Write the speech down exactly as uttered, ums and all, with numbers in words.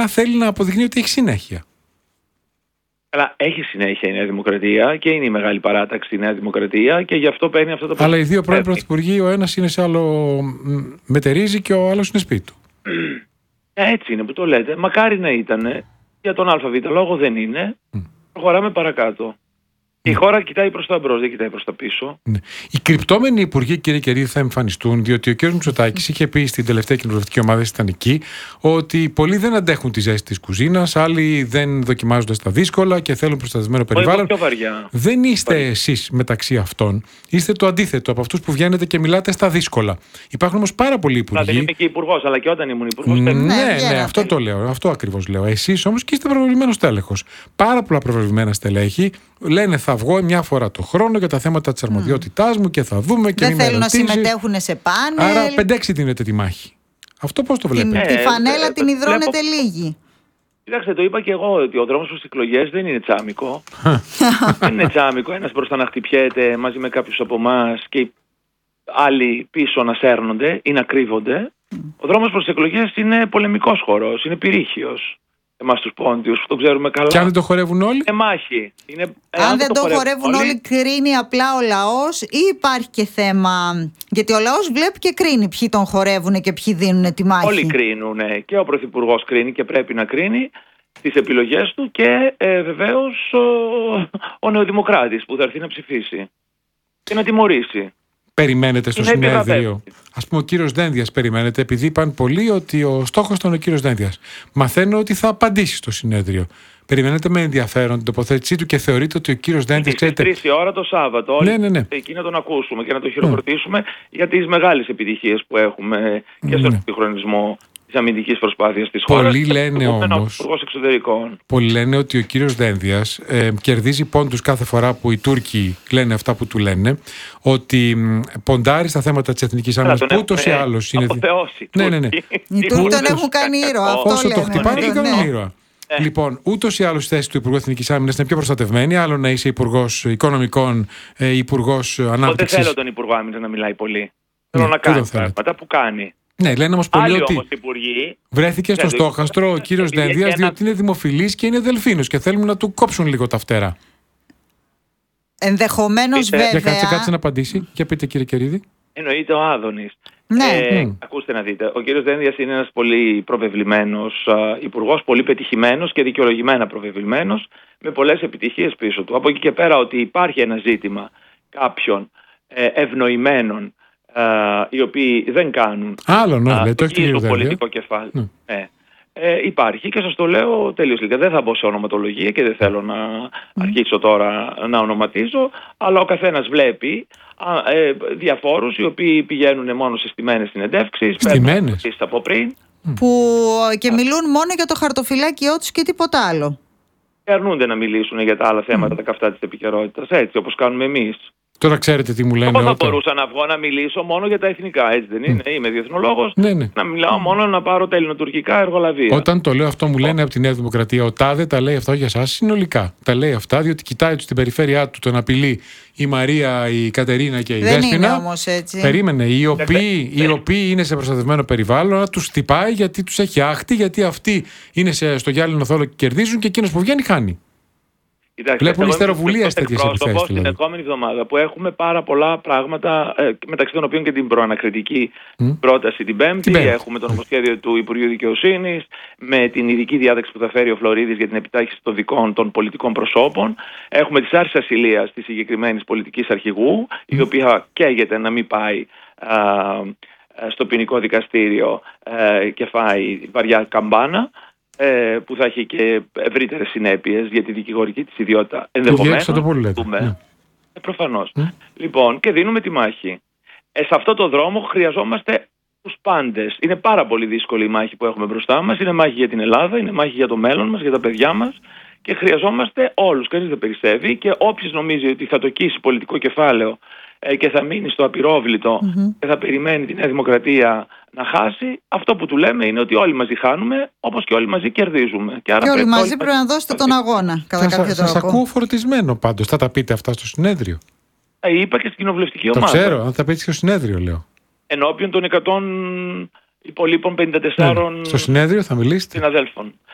απλά θέλει να αποδεικνύει ότι έχει συνέχεια. Αλλά έχει συνέχεια η Νέα Δημοκρατία και είναι η μεγάλη παράταξη η Νέα Δημοκρατία και γι' αυτό παίρνει αυτό το Αλλά οι δύο πρώην πρωθυπουργοί, ο ένας είναι σε άλλο μετερίζει και ο άλλος είναι σπίτι του. Ε, έτσι είναι που το λέτε. Μακάρι να ήταν. Για τον ΑΒ λόγο δεν είναι. Mm. Προχωράμε παρακάτω. Η χώρα κοιτάει προς τα μπρος, δεν κοιτάει προς τα πίσω. Ναι. Οι κρυπτόμενοι υπουργοί, κύριε Κερίδη, θα εμφανιστούν, διότι ο κ. Μητσοτάκης είχε πει στην τελευταία κοινοβουλευτική ομάδα, ήταν εκεί, ότι πολλοί δεν αντέχουν τη ζέστη της κουζίνας, άλλοι δεν δοκιμάζονται στα δύσκολα και θέλουν προστατευμένο περιβάλλον. Δεν είστε εσείς μεταξύ αυτών. Είστε το αντίθετο από αυτούς που βγαίνετε και μιλάτε στα δύσκολα. Υπάρχουν όμως πάρα πολλοί υπουργοί. Δεν είμαι και υπουργός, αλλά και όταν ήμουν υπουργός. Ναι, ναι, ναι, αυτό το λέω. Αυτό ακριβώς λέω. Εσείς όμως και είστε προβεβλημένος τέλεχος. Πάρα πολλά προβεβλημένα στελέχη λένε θα βγω μια φορά το χρόνο για τα θέματα της αρμοδιότητάς μου και θα δούμε και δεν θέλουν να συμμετέχουν σε πάνελ. Άρα πεντέξι δίνετε τη μάχη. Αυτό πώς το βλέπετε? Τη, ε, τη φανέλα ε, την υδρώνετε βλέπω... λίγη. Κοιτάξτε, το είπα και εγώ ότι ο δρόμος προς τις εκλογές δεν είναι τσάμικο. Δεν είναι τσάμικο. Ένας μπροστά να χτυπιέται μαζί με κάποιους από εμάς και άλλοι πίσω να σέρνονται ή να κρύβονται. Ο δρόμος προς τις εκλογές είναι πολεμικός χώρος, είναι πυρήχιος. Εμάς τους πόντιους που το ξέρουμε καλά. Και αν δεν το χορεύουν όλοι? Είναι μάχη. Είναι, αν, αν δεν το χορεύουν, χορεύουν όλοι, όλοι, κρίνει απλά ο λαός ή υπάρχει και θέμα? Γιατί ο λαός βλέπει και κρίνει ποιοι τον χορεύουν και ποιοι δίνουν τη μάχη. Όλοι κρίνουν. Και ο Πρωθυπουργός κρίνει και πρέπει να κρίνει τις επιλογές του και ε, βεβαίως ο, ο νεοδημοκράτης που θα έρθει να ψηφίσει και να τιμωρήσει. Περιμένετε στο συνέδριο? Ας πούμε ο κύριος Δένδιας περιμένετε, επειδή είπαν πολλοί ότι ο στόχος ήταν ο κύριος Δένδιας. Μαθαίνω ότι θα απαντήσει στο συνέδριο. Περιμένετε με ενδιαφέρον την τοποθέτησή του και θεωρείτε ότι ο κύριος Δένδιας... Στις τρεις η ώρα το Σάββατο, όλοι ναι, ναι, ναι. εκεί να τον ακούσουμε και να τον χειροκροτήσουμε ναι. για τις μεγάλες επιτυχίες που έχουμε και στον συγχρονισμό της αμυντικής προσπάθειας της χώρας. Πολλοί λένε όμως, πολλοί λένε ότι ο κύριος Δένδιας ε, κερδίζει πόντους κάθε φορά που οι Τούρκοι λένε αυτά που του λένε, ότι ποντάρει στα θέματα της εθνικής άμυνας που ούτως ή άλλως είναι... Αποθεώσει. Ναι, ναι, ναι. Οι Τούρκοι τον έχουν κάνει ήρωα. Όσο το χτυπάνε τον κάνουν ήρωα. Ε. Λοιπόν, ούτως ή άλλως η θέση του Υπουργού Εθνικής Άμυνας είναι πιο προστατευμένη. Άλλο να είσαι Υπουργός Οικονομικών, ε, Υπουργός Ανάπτυξης. Δεν θέλω τον Υπουργό Άμυνας να μιλάει πολύ. Θέλω ναι, να κάνει πράγματα που κάνει. Ναι, λένε όμως πολλοί Άλλοι ότι όμως υπουργοί, βρέθηκε στο στόχαστρο ο κύριος Δένδιας ένα... διότι είναι δημοφιλής και είναι δελφίνος και θέλουν να του κόψουν λίγο τα φτερά. Ενδεχομένως βέβαια. Για κάτσε, κάτσε να απαντήσει. Και πείτε κύριε Κερίδη. Εννοείται ο Άδωνης. Ναι. Ε, mm. Ακούστε να δείτε. Ο κύριος Δένδιας είναι ένας πολύ προβεβλημένος uh, υπουργός, πολύ πετυχημένος και δικαιολογημένα προβεβλημένος, με πολλές επιτυχίες πίσω του. Από εκεί και πέρα ότι υπάρχει ένα ζήτημα κάποιων ε, ευνοημένων Uh, οι οποίοι δεν κάνουν άλλο, ναι, uh, λέει, το το πολιτικό κεφάλι. Mm. Ε, ε, υπάρχει και σας το λέω τελείως λίγα. Δεν θα μπω σε ονοματολογία και δεν θέλω να mm. αρχίσω τώρα να ονοματίζω, αλλά ο καθένας βλέπει α, ε, διαφόρους οι οποίοι πηγαίνουν μόνο σε στημένες συνεντεύξεις, στημένες από πριν. Που και μιλούν μόνο για το χαρτοφυλάκιό τους και τίποτα άλλο. Και αρνούνται να μιλήσουν για τα άλλα θέματα, mm. τα καυτά της επικαιρότητας, έτσι όπως κάνουμε εμείς. Τώρα ξέρετε τι μου λένε. Εγώ θα όταν... μπορούσα να βγω να μιλήσω μόνο για τα εθνικά, έτσι δεν είναι? Mm. Είμαι διεθνολόγος. Ναι, ναι. Να μιλάω μόνο να πάρω τα ελληνοτουρκικά εργολαβία. Όταν το λέω αυτό μου λένε από τη Νέα Δημοκρατία. Ο Τάδε τα λέει αυτά για εσάς συνολικά. Τα λέει αυτά διότι κοιτάει στην περιφέρειά του τον απειλεί η Μαρία, η Κατερίνα και η δεν Δέσποινα. Είναι όμως έτσι. Περίμενε. Οι οποίοι, οι οποίοι είναι σε προστατευμένο περιβάλλον να τους χτυπάει γιατί τους έχει άχτη, γιατί αυτοί είναι σε, στο γυάλινο θόλο και κερδίζουν και εκείνος που βγαίνει χάνει. Κοιτάξτε, βλέπουν ιστεροβουλία σε τέτοιες επιθέσεις. Την δηλαδή. επόμενη εβδομάδα που έχουμε πάρα πολλά πράγματα, ε, μεταξύ των οποίων και την προανακριτική mm. πρόταση την Πέμπτη, την πέμπτη. Έχουμε το νομοσχέδιο του Υπουργείου Δικαιοσύνης, με την ειδική διάταξη που θα φέρει ο Φλωρίδης για την επιτάχυνση των δικών των πολιτικών προσώπων. Έχουμε τις άρσεις ασυλίας της συγκεκριμένης πολιτικής αρχηγού, mm. η οποία καίγεται να μην πάει α, στο ποινικό δικαστήριο α, και φάει βαριά καμπάνα. Ε, που θα έχει και ευρύτερες συνέπειες για τη δικηγορική της ιδιότητα ενδεχομένως. Το πολύ ναι. ε, προφανώς. Mm. Λοιπόν, και δίνουμε τη μάχη. Ε, σε αυτό το δρόμο χρειαζόμαστε τους πάντες. Είναι πάρα πολύ δύσκολη η μάχη που έχουμε μπροστά μας. Είναι μάχη για την Ελλάδα, είναι μάχη για το μέλλον μας, για τα παιδιά μας και χρειαζόμαστε όλους. Κανείς δεν περισσεύει και όποιος νομίζει ότι θα το κοίσει πολιτικό κεφάλαιο ε, και θα μείνει στο απειρόβλητο mm-hmm. και θα περιμένει τη Νέα Δημοκρατία να χάσει, αυτό που του λέμε είναι ότι όλοι μαζί χάνουμε, όπως και όλοι μαζί κερδίζουμε. Και, άρα και όλοι πρέπει μαζί πρέπει να δώσετε τον αγώνα, κατά κάποιο τρόπο. Σας ακούω φορτισμένο πάντως. Θα τα πείτε αυτά στο συνέδριο? Ε, είπα και στην κοινοβουλευτική ομάδα. Το ξέρω, αν θα πείτε στο συνέδριο, λέω. Ενώπιον των εκατό υπολείπων πενήντα τεσσάρων ναι. Στο συνέδριο θα μιλήσετε. συναδέλφων.